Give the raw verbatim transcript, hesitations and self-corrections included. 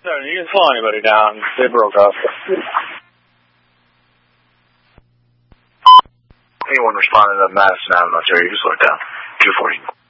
seven, you didn't slow anybody down. They broke up. Anyone responding to Madison Avenue, Terry, you can slow it down. two forty.